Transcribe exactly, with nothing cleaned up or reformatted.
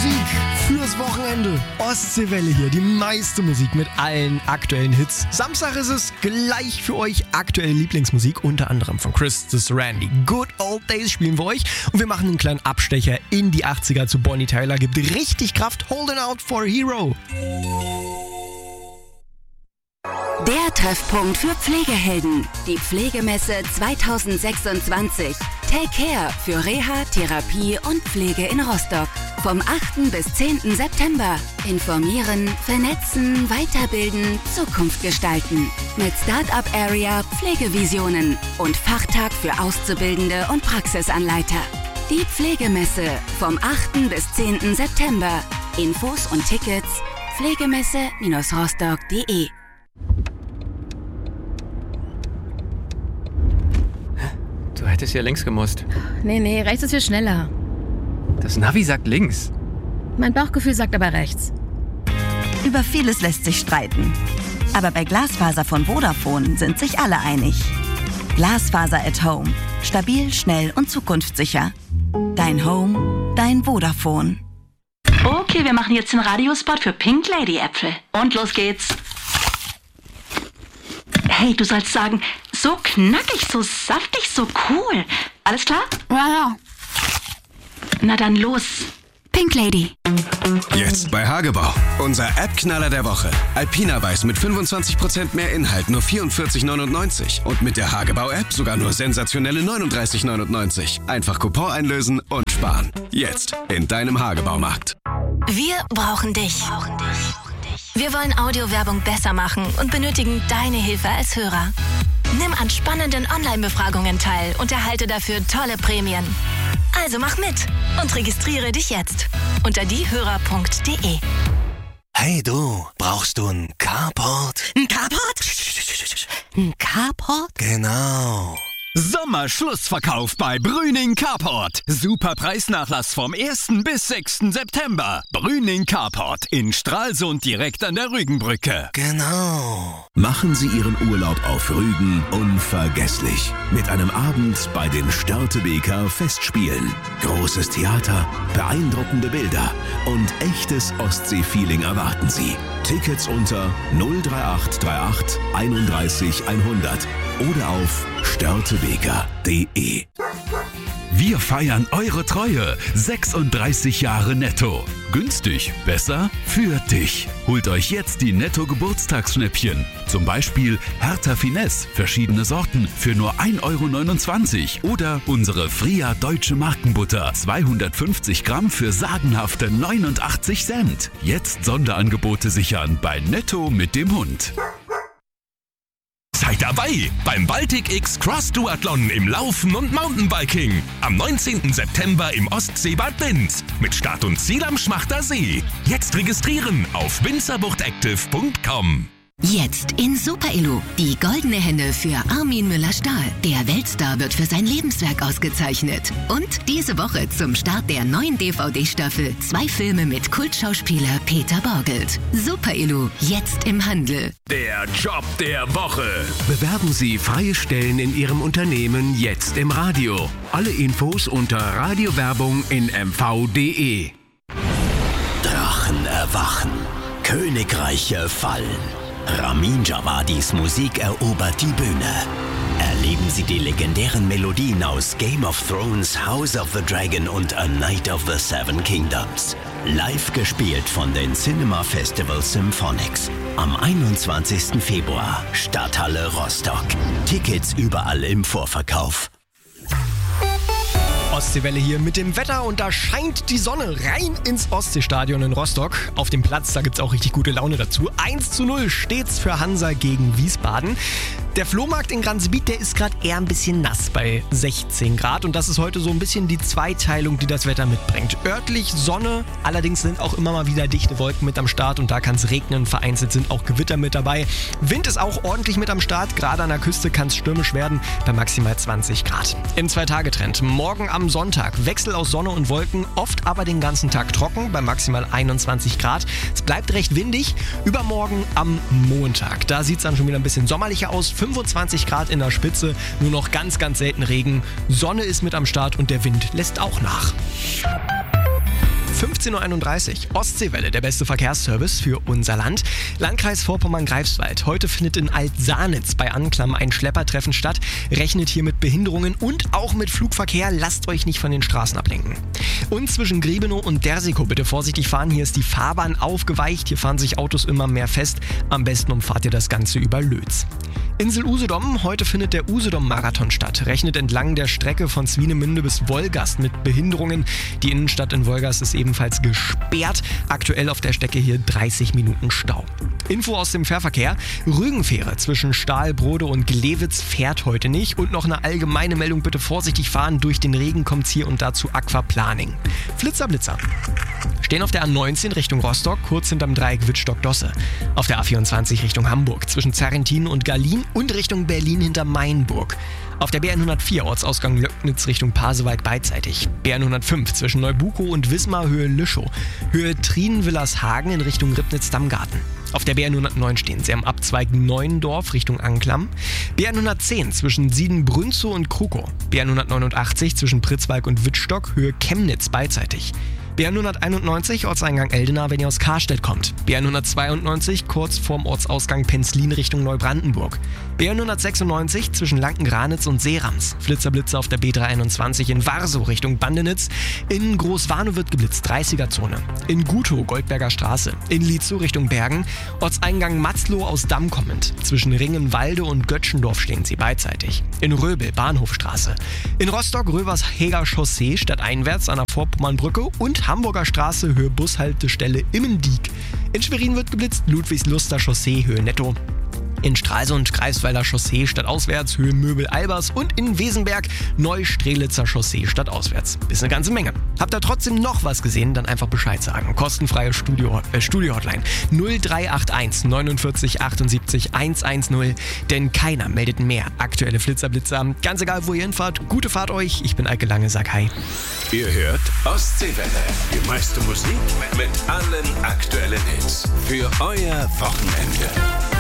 Musik fürs Wochenende. Ostseewelle hier, die meiste Musik mit allen aktuellen Hits. Samstag ist es gleich für euch aktuelle Lieblingsmusik, unter anderem von Chris the Randy. Good Old Days spielen wir euch und wir machen einen kleinen Abstecher in die achtziger zu Bonnie Tyler. Gibt richtig Kraft, Holding Out for a Hero. Der Treffpunkt für Pflegehelden. Die Pflegemesse zwanzig sechsundzwanzig. Take Care für Reha, Therapie und Pflege in Rostock. Vom achten bis zehnten September. Informieren, vernetzen, weiterbilden, Zukunft gestalten. Mit Start-up Area, Pflegevisionen und Fachtag für Auszubildende und Praxisanleiter. Die Pflegemesse vom achten bis zehnten September. Infos und Tickets pflegemesse Rostock punkt de. Du hättest ja links gemusst. Nee, nee, rechts ist viel schneller. Das Navi sagt links. Mein Bauchgefühl sagt aber rechts. Über vieles lässt sich streiten. Aber bei Glasfaser von Vodafone sind sich alle einig. Glasfaser at Home. Stabil, schnell und zukunftssicher. Dein Home, dein Vodafone. Okay, wir machen jetzt den Radiospot für Pink Lady Äpfel. Und los geht's. Hey, du sollst sagen, so knackig, so saftig, so cool. Alles klar? Ja, ja. Na dann los. Pink Lady. Jetzt bei Hagebau. Unser App-Knaller der Woche. Alpina Weiß mit fünfundzwanzig Prozent mehr Inhalt, nur vierundvierzig neunundneunzig. Und mit der Hagebau-App sogar nur sensationelle neununddreißig neunundneunzig. Einfach Coupon einlösen und sparen. Jetzt in deinem Hagebaumarkt. Wir brauchen dich. Wir wollen Audiowerbung besser machen und benötigen deine Hilfe als Hörer. Nimm an spannenden Online-Befragungen teil und erhalte dafür tolle Prämien. Also mach mit und registriere dich jetzt unter diehörer punkt de. Hey du, brauchst du einen Carport? Ein Carport? Ein Carport? Genau. Sommerschlussverkauf bei Brüning Carport. Super Preisnachlass vom ersten bis sechsten September. Brüning Carport in Stralsund direkt an der Rügenbrücke. Genau. Machen Sie Ihren Urlaub auf Rügen unvergesslich. Mit einem Abend bei den Störtebeker Festspielen. Großes Theater, beeindruckende Bilder und echtes Ostsee-Feeling erwarten Sie. Tickets unter null drei acht drei acht einunddreißig hundert oder auf störtebeker punkt de. Wir feiern eure Treue. sechsunddreißig Jahre Netto. Günstig, besser, für dich. Holt euch jetzt die Netto-Geburtstagsschnäppchen. Zum Beispiel Hertha Finesse, verschiedene Sorten für nur ein Euro neunundzwanzig. Oder unsere Fria Deutsche Markenbutter, zweihundertfünfzig Gramm für sagenhafte neunundachtzig Cent. Jetzt Sonderangebote sichern bei Netto mit dem Hund. Seid dabei beim Baltic X Cross Duathlon im Laufen und Mountainbiking am neunzehnten September im Ostseebad Binz mit Start und Ziel am Schmachter See. Jetzt registrieren auf winzerbuchtactive punkt com. Jetzt in Super Illu. Die goldene Henne für Armin Müller-Stahl. Der Weltstar wird für sein Lebenswerk ausgezeichnet. Und diese Woche zum Start der neuen D V D-Staffel zwei Filme mit Kultschauspieler Peter Borgelt. Super Illu, jetzt im Handel. Der Job der Woche. Bewerben Sie freie Stellen in Ihrem Unternehmen jetzt im Radio. Alle Infos unter Radiowerbung in m v punkt de. Drachen erwachen. Königreiche fallen. Ramin Djawadis Musik erobert die Bühne. Erleben Sie die legendären Melodien aus Game of Thrones, House of the Dragon und A Night of the Seven Kingdoms. Live gespielt von den Cinema Festival Symphonics. Am einundzwanzigsten Februar, Stadthalle Rostock. Tickets überall im Vorverkauf. Ostseewelle hier mit dem Wetter und da scheint die Sonne rein ins Ostseestadion in Rostock. Auf dem Platz, da gibt es auch richtig gute Laune dazu. eins zu null steht's für Hansa gegen Wiesbaden. Der Flohmarkt in Gransebit, der ist gerade eher ein bisschen nass bei sechzehn Grad und das ist heute so ein bisschen die Zweiteilung, die das Wetter mitbringt. Örtlich Sonne, allerdings sind auch immer mal wieder dichte Wolken mit am Start und da kann es regnen, vereinzelt sind auch Gewitter mit dabei. Wind ist auch ordentlich mit am Start, gerade an der Küste kann es stürmisch werden bei maximal zwanzig Grad. Im Zwei-Tage-Trend, morgen am Sonntag Wechsel aus Sonne und Wolken, oft aber den ganzen Tag trocken bei maximal einundzwanzig Grad. Es bleibt recht windig, übermorgen am Montag, da sieht es dann schon wieder ein bisschen sommerlicher aus, fünfundzwanzig Grad in der Spitze, nur noch ganz, ganz selten Regen. Sonne ist mit am Start und der Wind lässt auch nach. fünf fünfzehn Uhr einunddreißig. Ostseewelle, der beste Verkehrsservice für unser Land. Landkreis Vorpommern-Greifswald. Heute findet in Altsanitz bei Anklam ein Schleppertreffen statt. Rechnet hier mit Behinderungen und auch mit Flugverkehr. Lasst euch nicht von den Straßen ablenken. Und zwischen Grebenow und Dersikow bitte vorsichtig fahren. Hier ist die Fahrbahn aufgeweicht. Hier fahren sich Autos immer mehr fest. Am besten umfahrt ihr das Ganze über Lötz. Insel Usedom. Heute findet der Usedom-Marathon statt. Rechnet entlang der Strecke von Swinemünde bis Wolgast mit Behinderungen. Die Innenstadt in Wolgast ist ebenfalls gesperrt. Aktuell auf der Strecke hier dreißig Minuten Stau. Info aus dem Fährverkehr. Rügenfähre zwischen Stahlbrode und Glewitz fährt heute nicht. Und noch eine allgemeine Meldung, bitte vorsichtig fahren. Durch den Regen kommt es hier und da zu Aquaplaning. Flitzer, Blitzer. Stehen auf der A neunzehn Richtung Rostock, kurz hinterm Dreieck Wittstock-Dosse. Auf der A vierundzwanzig Richtung Hamburg, zwischen Zerrentin und Garlin und Richtung Berlin hinter Mainburg. Auf der B hundertvier Ortsausgang Löcknitz Richtung Pasewalk beidseitig. B hundertfünf zwischen Neubukow und Wismar Höhe Lüschow. Höhe Trien-Willershagen in Richtung Ribnitz-Dammgarten. Auf der B hundertneun stehen sie am Abzweig Neuendorf Richtung Anklam. B hundertzehn zwischen Sieden-Brünzow und Krukow. B hundertneunundachtzig zwischen Pritzwalk und Wittstock Höhe Chemnitz beidseitig. B hunderteinundneunzig Ortseingang Eldena, wenn ihr aus Karstedt kommt. B hundertzweiundneunzig kurz vorm Ortsausgang Penzlin Richtung Neubrandenburg. B hundertsechsundneunzig zwischen Lanken-Granitz und Seerams. Flitzer-Blitzer auf der B dreihunderteinundzwanzig in Warsow Richtung Bandenitz. In Großwarnow wird geblitzt, dreißiger-Zone. In Gutow Goldberger Straße. In Lietzow Richtung Bergen. Ortseingang Matzloh aus Damm kommend. Zwischen Ringenwalde und Götschendorf stehen sie beidseitig. In Röbel Bahnhofstraße. In Rostock Röversheger Chaussee stadteinwärts an der Vorpommernbrücke und Hamburger Straße Höhe Bushaltestelle Immendiek. In Schwerin wird geblitzt, Ludwigsluster Chaussee Höhe Netto. In Stralsund Greifswalder Chaussee stadtauswärts Höhe Möbel-Albers und in Wesenberg Neustrelitzer Chaussee stadtauswärts. Ist eine ganze Menge. Habt ihr trotzdem noch was gesehen, dann einfach Bescheid sagen. Kostenfreie Studio, äh, Studio-Hotline null drei acht eins neunundvierzig achtundsiebzig hundertzehn, denn keiner meldet mehr aktuelle Flitzerblitzer. Ganz egal, wo ihr hinfahrt, gute Fahrt euch. Ich bin Eike Lange, sag hi. Ihr hört Ostseewelle. Die meiste Musik mit allen aktuellen Hits. Für euer Wochenende.